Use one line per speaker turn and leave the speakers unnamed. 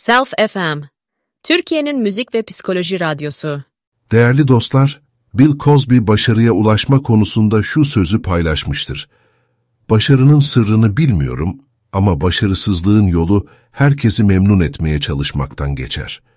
Self FM, Türkiye'nin müzik ve psikoloji radyosu.
Değerli dostlar, Bill Cosby başarıya ulaşma konusunda şu sözü paylaşmıştır. Başarının sırrını bilmiyorum ama başarısızlığın yolu herkesi memnun etmeye çalışmaktan geçer.